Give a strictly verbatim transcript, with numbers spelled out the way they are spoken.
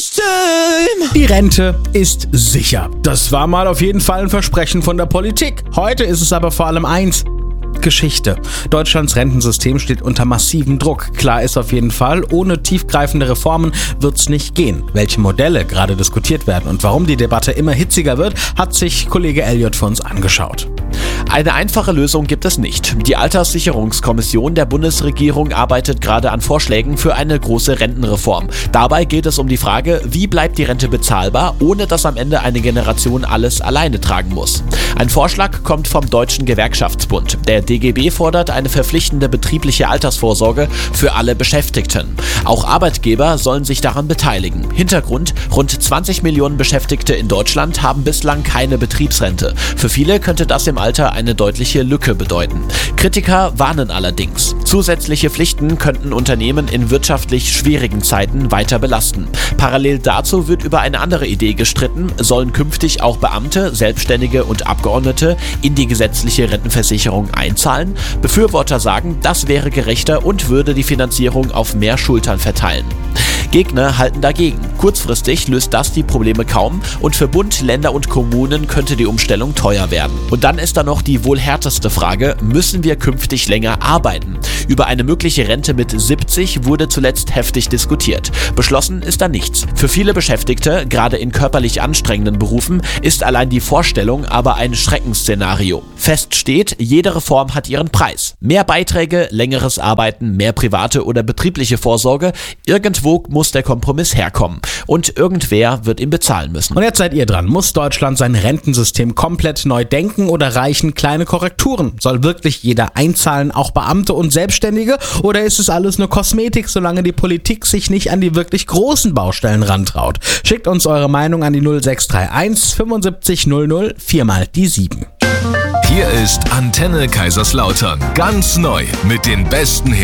this time. Die Rente ist sicher. Das war mal auf jeden Fall ein Versprechen von der Politik. Heute ist es aber vor allem eins: Geschichte. Deutschlands Rentensystem steht unter massivem Druck. Klar ist auf jeden Fall, ohne tiefgreifende Reformen wird's nicht gehen. Welche Modelle gerade diskutiert werden und warum die Debatte immer hitziger wird, hat sich Kollege Elliot für uns angeschaut. Eine einfache Lösung gibt es nicht. Die Alterssicherungskommission der Bundesregierung arbeitet gerade an Vorschlägen für eine große Rentenreform. Dabei geht es um die Frage, wie bleibt die Rente bezahlbar, ohne dass am Ende eine Generation alles alleine tragen muss. Ein Vorschlag kommt vom Deutschen Gewerkschaftsbund. Der D G B fordert eine verpflichtende betriebliche Altersvorsorge für alle Beschäftigten. Auch Arbeitgeber sollen sich daran beteiligen. Hintergrund: Rund zwanzig Millionen Beschäftigte in Deutschland haben bislang keine Betriebsrente. Für viele könnte das im Alter eine deutliche Lücke bedeuten. Kritiker warnen allerdings: Zusätzliche Pflichten könnten Unternehmen in wirtschaftlich schwierigen Zeiten weiter belasten. Parallel dazu wird über eine andere Idee gestritten: Sollen künftig auch Beamte, Selbstständige und Abgeordnete in die gesetzliche Rentenversicherung einzahlen? Befürworter sagen, das wäre gerechter und würde die Finanzierung auf mehr Schultern verteilen. Gegner halten dagegen. Kurzfristig löst das die Probleme kaum und für Bund, Länder und Kommunen könnte die Umstellung teuer werden. Und dann ist da noch die wohl härteste Frage: Müssen wir künftig länger arbeiten? Über eine mögliche Rente mit siebzig wurde zuletzt heftig diskutiert. Beschlossen ist da nichts. Für viele Beschäftigte, gerade in körperlich anstrengenden Berufen, ist allein die Vorstellung aber ein Schreckensszenario. Fest steht, jede Reform hat ihren Preis. Mehr Beiträge, längeres Arbeiten, mehr private oder betriebliche Vorsorge. Irgendwo muss der Kompromiss herkommen. Und irgendwer wird ihn bezahlen müssen. Und jetzt seid ihr dran. Muss Deutschland sein Rentensystem komplett neu denken oder reichen kleine Korrekturen? Soll wirklich jeder einzahlen, auch Beamte und Selbstständige? Oder ist es alles nur Kosmetik, solange die Politik sich nicht an die wirklich großen Baustellen rantraut? Schickt uns eure Meinung an die null sechs drei eins fünfundsiebzig null null, viermal die sieben. Hier ist Antenne Kaiserslautern. Ganz neu mit den besten Hits.